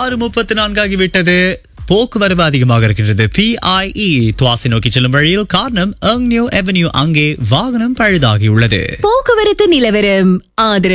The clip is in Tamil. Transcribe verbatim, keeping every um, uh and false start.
ஆறு முப்பத்தி நான்கு ஆகிவிட்டது. போக்குவரவு அதிகமாக இருக்கின்றது. பிஐஇ துவாசி நோக்கி செல்லும் வழியில் காரணம் எங்னியோ அவென்யூ, அங்கே வாகனம் பழுதாகியுள்ளது. போக்குவரத்து நிலவரம் ஆதரவு